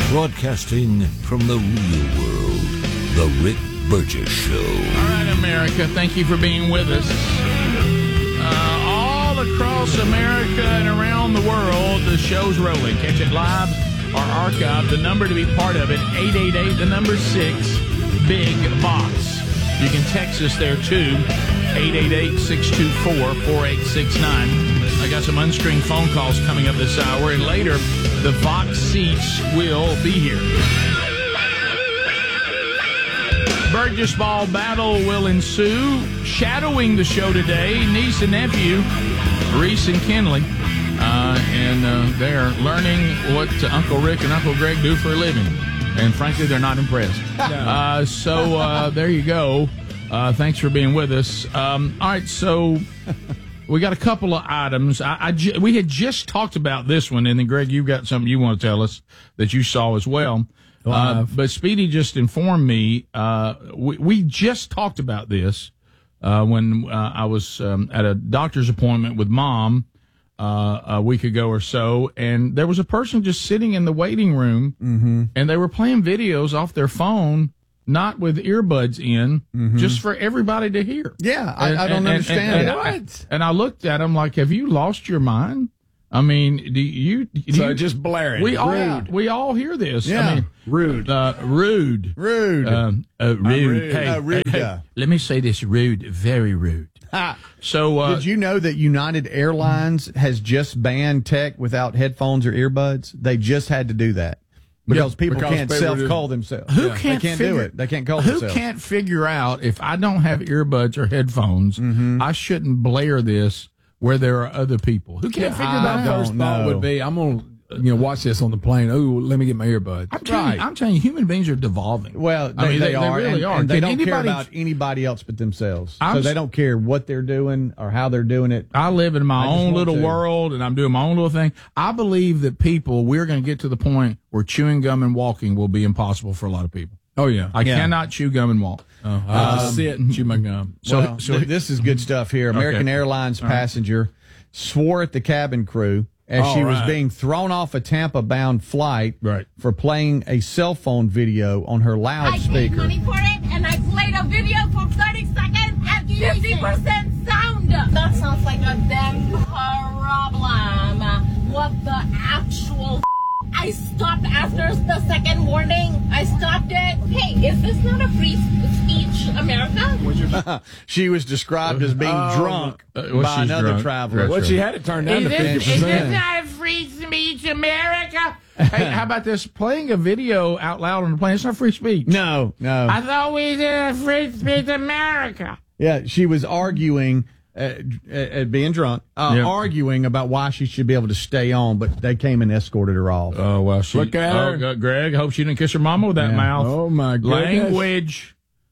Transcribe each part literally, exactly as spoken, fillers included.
Broadcasting from the real world, The Rick Burgess Show. All right, America, thank you for being with us. Uh, all across America and around the world, the show's rolling. Catch it live or archive. The number to be part of it, eight eight eight, the number six, Big Box. You can text us there, too, eight eight eight, six two four, four eight six nine. I got some unscreened phone calls coming up this hour, and later, the Vox seats will be here. Burgess Ball battle will ensue. Shadowing the show today, niece and nephew, Reese and Kenley. Uh, and uh, they're learning what Uncle Rick and Uncle Greg do for a living. And frankly, they're not impressed. No. Uh, so uh, there you go. Uh, thanks for being with us. Um, all right, so we got a couple of items. I, I ju- we had just talked about this one, and then, Greg, you've got something you want to tell us that you saw as well. Uh, but Speedy just informed me, uh, we, we just talked about this uh, when uh, I was um, at a doctor's appointment with Mom uh, a week ago or so, and there was a person just sitting in the waiting room, mm-hmm. and they were playing videos off their phone, not with earbuds in, mm-hmm. just for everybody to hear. Yeah, I, and, I don't and, understand and, and, and, I, and I looked at him like, have you lost your mind? I mean, do you? Do so you, just blaring. We all rude. we all hear this. Yeah, I mean, rude, uh, rude, rude, um, uh, rude. rude. Hey, uh, rude. hey, hey, let me say this: rude, very rude. So, uh, did you know that United Airlines has just banned tech without headphones or earbuds? They just had to do that because yeah, people because can't self-call themselves. Who yeah. can't, they can't figure, do it? They can't call who themselves. Who can't figure out if I don't have earbuds or headphones, mm-hmm. I shouldn't blare this where there are other people? Who can't yeah, figure I that out? First thought would be, I'm gonna you know watch this on the plane. Oh, let me get my earbuds. I'm telling, right. you, I'm telling you, human beings are devolving. Well, they, I mean, they, they are, they really and, are. and they Can don't anybody, care about anybody else but themselves. I'm, so they don't care what they're doing or how they're doing it. I live in my I own little to. world, and I'm doing my own little thing. I believe that people, we're going to get to the point where chewing gum and walking will be impossible for a lot of people. Oh, yeah. I yeah. cannot chew gum and walk. Oh, I um, just sit and chew my gum. So, well, so th- this is good stuff here. American okay. Airlines All right. passenger swore at the cabin crew as All she right. was being thrown off a Tampa-bound flight right. for playing a cell phone video on her loudspeaker. I paid money for it, and I played a video for thirty seconds at fifty percent sound. That sounds like a damn problem. What the actual... I stopped after the second warning. I stopped it. Hey, is this not a free speech, America? She was described as being Oh, drunk uh, well, by she's another drunk. traveler. That's Well, right. she had it turned down Is to this, fifty is percent. this not a free speech, America? Hey, how about this? Playing a video out loud on the plane, it's not free speech. No, no. I thought we did a free speech, America. Yeah, she was arguing, uh, uh, being drunk, uh, Yep. arguing about why she should be able to stay on, but they came and escorted her off. Oh, well, she, Look at her. Oh, Greg, hope she didn't kiss her mama with that Yeah. mouth. Oh, my goodness. Language.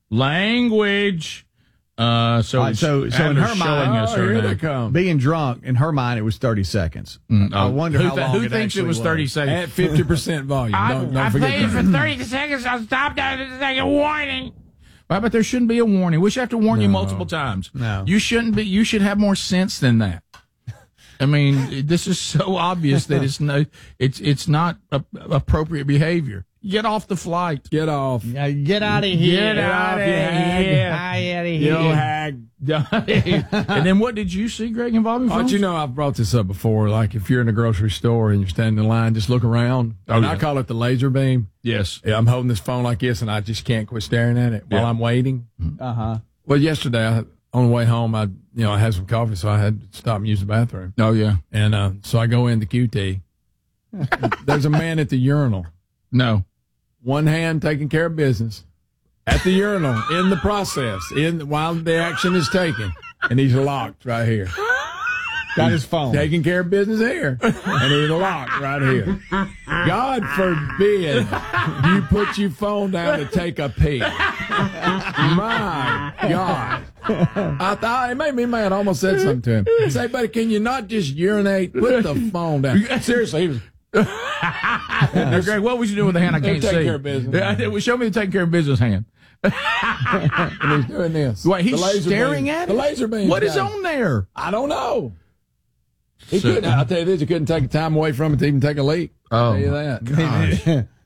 Language. Uh, so, Right, so- so in Adler's her showing mind- us Oh, her here now. they come. Being drunk, in her mind, it was thirty seconds. Mm, I oh, wonder who how th- long Who it thinks it actually was thirty seconds? At fifty percent volume. I, don't don't I forget played that. for thirty seconds. I stopped after the second warning. Why, but there shouldn't be a warning. We should have to warn you No. multiple times. No. You shouldn't be. You should have more sense than that. I mean, this is so obvious that it's no, it's it's not a, appropriate behavior. Get off the flight. Get off. Yeah, get out of here. Get out of you hag. here. Get out of You here. hag. And then what did you see, Greg, involving Oh, phones? you know, I've brought this up before. Like, if you're in a grocery store and you're standing in line, just look around. Oh, and yeah. I call it the laser beam. Yes. Yeah, I'm holding this phone like this, and I just can't quit staring at it while Yeah. I'm waiting. Uh-huh. Well, yesterday, I, on the way home, I you know I had some coffee, so I had to stop and use the bathroom. Oh, yeah. And uh, so I go into Q T. There's a man at the urinal. No. One hand taking care of business at the urinal in the process, in while the action is taken, and he's locked right here. Got his phone. Taking care of business here, and he's locked right here. God forbid you put your phone down to take a pee. My God. I thought it made me mad. I almost said something to him. Say, buddy, can you not just urinate? Put the phone down. Seriously, he was. Now, Greg, what was you doing with the hand I can't Take see? care of business. Yeah, well, show me the taking care of business hand. And he's doing this. Wait, he's The laser staring beam. at the it? laser beam. What is guy. on there? I don't know. He So- couldn't. I'll tell you this. He couldn't take the time away from it to even take a leak. Oh, I'll tell you that.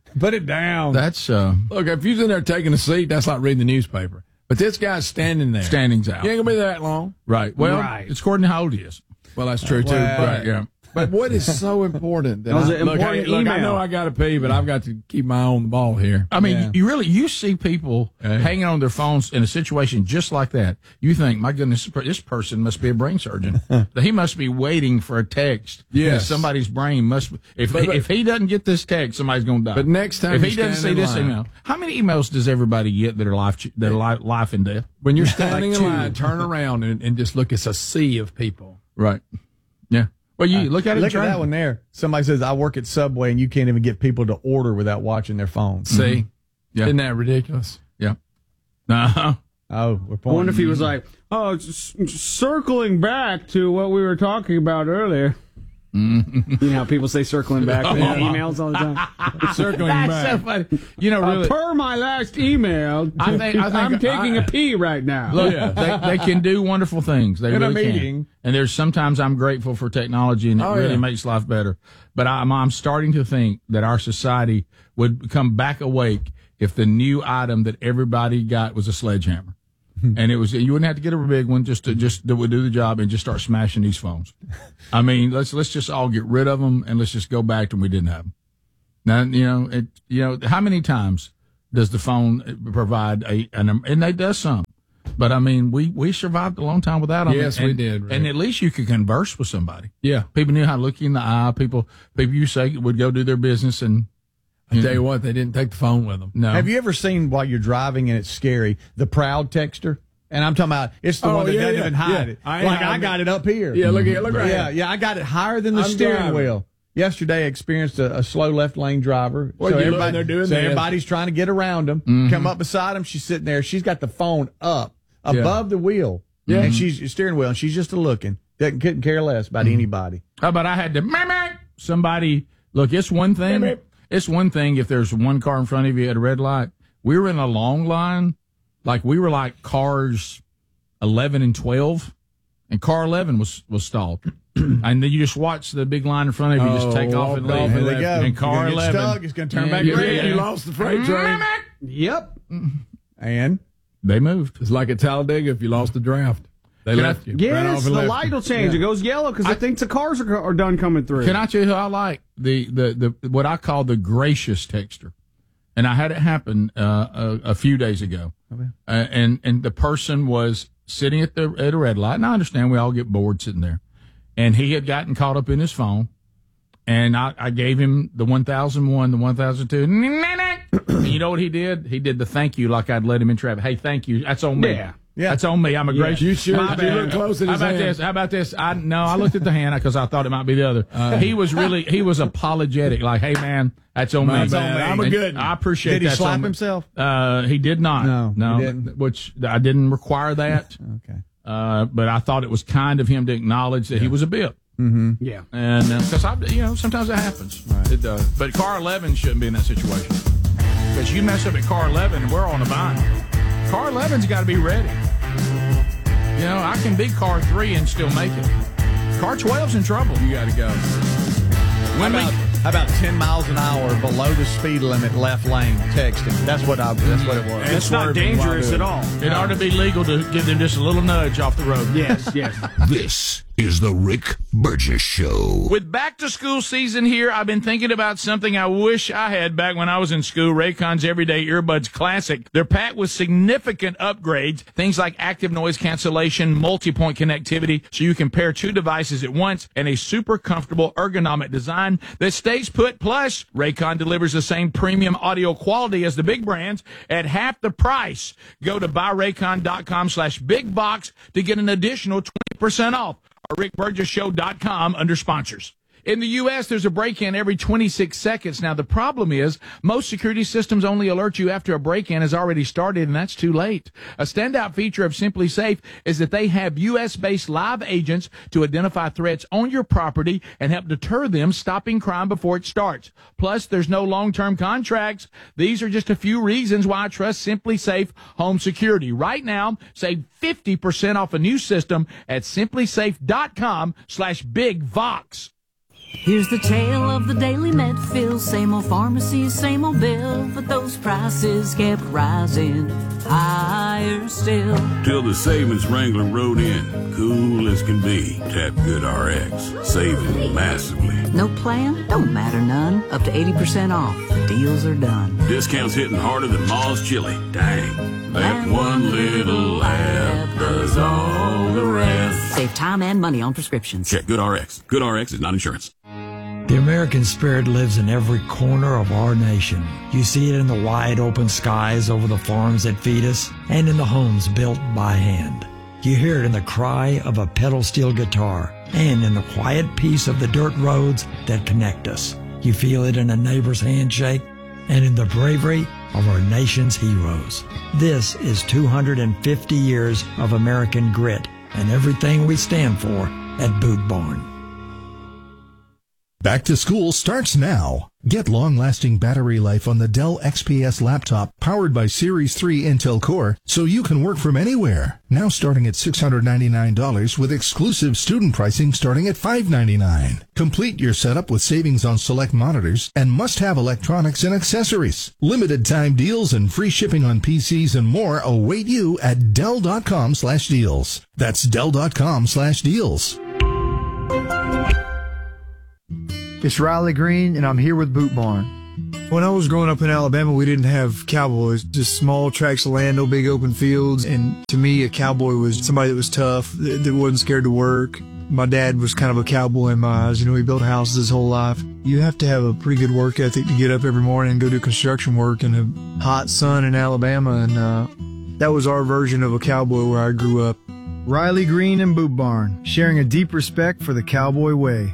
Put it down. That's uh, Look, if you're in there taking a seat, that's like reading the newspaper. But this guy's standing there. standings out. He ain't gonna be there that long. Right. Well, Right. it's according to how old he is. Well, that's true too. Well, but, Right. Yeah. but what is so important? That That was I, an look, important hey, look, I email. know I got to pee, but I've got to keep my eye on the ball here. I mean, Yeah. you really you see people Yeah. hanging on their phones in a situation just like that. You think, my goodness, this person must be a brain surgeon. He must be waiting for a text. Yes. Somebody's brain must. If But- but- if he doesn't get this text, somebody's going to die. But next time if you he doesn't stand see in this line- email, how many emails does everybody get that are life that are life, life and death? When you're standing Like in two. line, turn around and, and just look. It's a sea of people. Right. Yeah. Well, you look at it. Look at Trey. that one there. Somebody says, I work at Subway, and you can't even get people to order without watching their phones. See, Yeah. isn't that ridiculous? Yeah. Uh-huh. Oh, we're I pointing. wonder if he was like, oh, s- circling back to what we were talking about earlier. You know how people say circling back in emails all the time? Circling That's so back. funny. You know, Uh, really. per my last email, I think- I think I'm taking I- a pee right now. Look, they, they can do wonderful things. They In a really can. meeting. And there's sometimes I'm grateful for technology, and it Oh, really yeah. makes life better. But I'm, I'm starting to think that our society would come back awake if the new item that everybody got was a sledgehammer. And it was, you wouldn't have to get a big one just to just that would do the job and just start smashing these phones. I mean, let's let's just all get rid of them and let's just go back to when we didn't have them. Now, you know, it, you know, how many times does the phone provide a, an, and they does some, but I mean, we, we survived a long time without them. Yes, and, we did, Rick. And at least you could converse with somebody. Yeah. People knew how to look you in the eye. People, people you say would go do their business and, I tell you what, they didn't take the phone with them. no. Have you ever seen while you're driving and it's scary, the proud texter? And I'm talking about it's the Oh, one that yeah, doesn't yeah, even hide yeah. it. I- like I- I, got it up here. Yeah, look at look right Yeah, here. yeah, I got it higher than the I'm steering driving. wheel. Yesterday, I experienced a, a slow left lane driver. Well, so you look, everybody, they're doing so this. everybody's trying to get around him. Come up beside him. She's sitting there. She's got the phone up above the wheel. Yeah. And she's steering wheel, and she's just a looking. Doesn't couldn't care less about anybody. How about I had to meh, meh, somebody look? It's one thing. Meh, meh. It's one thing if there's one car in front of you at a red light. We were in a long line, like we were like cars eleven and twelve, and car eleven was was stalled. And then you just watch the big line in front of you just Oh, take off and walked off leave. and There they go. And car You're gonna get eleven, stuck. It's gonna turn Yeah, back yeah, red. yeah. You lost the freight train. Yep. And They moved. It's like at Talladega if you lost the draft. They Can I- left you. Ran Yes, off the and left light you. will change. It goes yellow because I, think the cars are, are done coming through. Can I tell you who I like? The, the, the what I call the gracious texter. And I had it happen uh, a, a few days ago. Uh, and, and the person was sitting at the at a red light. And I understand we all get bored sitting there. And he had gotten caught up in his phone. And I, I gave him the one thousand one, the one thousand two. And you know what he did? He did the thank you like I'd let him in traffic. Hey, thank you. That's on me. Yeah. Yeah. That's on me. I'm a gracious. You sure My did you bad. look close at How his about hand? this? How about this? I no, I looked at the hand because I thought it might be the other. he was really he was apologetic. Like, hey man, that's on My me. bad. And I'm a good one. I appreciate did he that's slap on me. himself? Uh, he did not. No, no, he didn't. which I didn't require that. Okay. Uh, but I thought it was kind of him to acknowledge that he was a bit. Yeah. And because I, you know, sometimes that happens. It does. But car eleven shouldn't be in that situation because you mess up at car eleven, and we're on a bind. Car eleven's got to be ready. You know, I can be car three and still make it. Car twelve's in trouble. You got to go. How about, how about ten miles an hour below the speed limit, left lane texting? That's what I. That's what it was. It's not dangerous at all. It ought to be legal to give them just a little nudge off the road. Yes, yes. This is the Rick Burgess Show. With back to school season here, I've been thinking about something I wish I had back when I was in school. Raycon's Everyday Earbuds Classic. They're packed with significant upgrades, things like active noise cancellation, multi-point connectivity, so you can pair two devices at once, and a super comfortable ergonomic design that stays put. Plus, Raycon delivers the same premium audio quality as the big brands at half the price. Go to buyraycon.com slash big box to get an additional twenty percent off. Or rick burgess show dot com under sponsors. In the U S, there's a break-in every twenty-six seconds. Now, the problem is most security systems only alert you after a break-in has already started, and that's too late. A standout feature of Simply Safe is that they have U S-based live agents to identify threats on your property and help deter them, stopping crime before it starts. Plus, there's no long-term contracts. These are just a few reasons why I trust Simply Safe Home Security. Right now, save fifty percent off a new system at simply safe dot com slash big vox. Here's the tale of the daily Medfill. Same old pharmacies, same old bill, but those prices kept rising higher still. Till the savings Wrangler rode in, cool as can be. Tap GoodRx, saving massively. No plan? Don't matter none. Up to eighty percent off. Deals are done. Discounts hitting harder than Ma's chili. Dang, that one little app does all the rest. Save time and money on prescriptions. Check GoodRx. GoodRx is not insurance. The American spirit lives in every corner of our nation. You see it in the wide open skies over the farms that feed us and in the homes built by hand. You hear it in the cry of a pedal steel guitar and in the quiet peace of the dirt roads that connect us. You feel it in a neighbor's handshake and in the bravery of our nation's heroes. This is two hundred fifty years of American grit and everything we stand for at Boot Barn. Back to school starts now. Get long-lasting battery life on the Dell X P S laptop powered by Series three Intel Core so you can work from anywhere. Now starting at six hundred ninety-nine dollars with exclusive student pricing starting at five hundred ninety-nine dollars. Complete your setup with savings on select monitors and must-have electronics and accessories. Limited time deals and free shipping on P Cs and more await you at Dell.com slash deals. That's Dell.com slash deals. It's Riley Green, and I'm here with Boot Barn. When I was growing up in Alabama, we didn't have cowboys, just small tracts of land, no big open fields. And to me, a cowboy was somebody that was tough, that, that wasn't scared to work. My dad was kind of a cowboy in my eyes. You know, he built houses his whole life. You have to have a pretty good work ethic to get up every morning and go do construction work in a hot sun in Alabama. And uh, that was our version of a cowboy where I grew up. Riley Green and Boot Barn, sharing a deep respect for the cowboy way.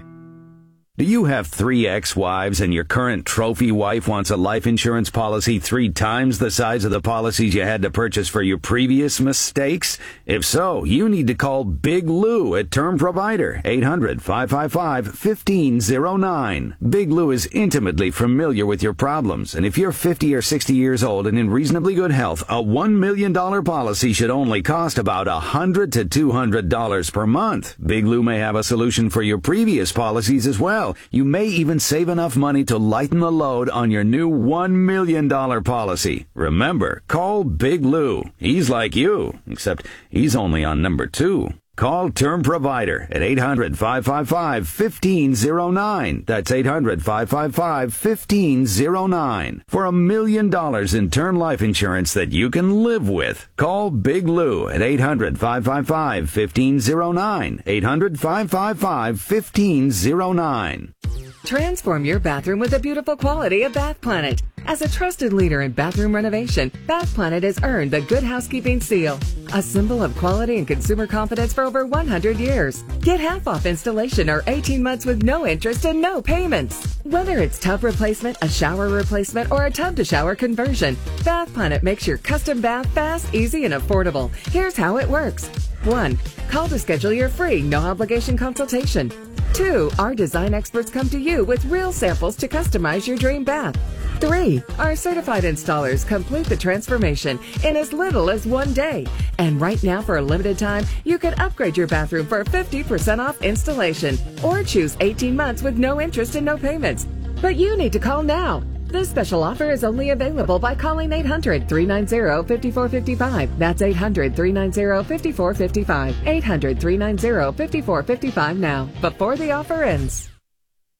Do you have three ex-wives and your current trophy wife wants a life insurance policy three times the size of the policies you had to purchase for your previous mistakes? If so, you need to call Big Lou at Term Provider, eight hundred, five five five, one five zero nine. Big Lou is intimately familiar with your problems, and if you're fifty or sixty years old and in reasonably good health, a one million dollars policy should only cost about one hundred to two hundred dollars per month. Big Lou may have a solution for your previous policies as well. You may even save enough money to lighten the load on your new one million dollars policy. Remember, call Big Lou. He's like you, except he's only on number two. Call Term Provider at eight hundred, five five five, one five zero nine. That's eight hundred, five five five, one five zero nine. For a million dollars in term life insurance that you can live with. Call Big Lou at eight hundred, five five five, one five zero nine. eight hundred, five five five, one five zero nine. Transform your bathroom with the beautiful quality of Bath Planet. As a trusted leader in bathroom renovation, Bath Planet has earned the Good Housekeeping seal, a symbol of quality and consumer confidence for over one hundred years. Get half off installation or eighteen months with no interest and no payments. Whether it's tub replacement, a shower replacement, or a tub-to-shower conversion, Bath Planet makes your custom bath fast, easy, and affordable. Here's how it works. one. Call to schedule your free, no-obligation consultation. two. Our design experts come to you with real samples to customize your dream bath. three. Our certified installers complete the transformation in as little as one day. And right now, for a limited time, you can upgrade your bathroom for fifty percent off installation or choose eighteen months with no interest and no payments. But you need to call now. This special offer is only available by calling eight hundred, three nine zero, five four five five. That's eight hundred, three nine zero, five four five five. eight hundred, three nine zero, five four five five now, before the offer ends.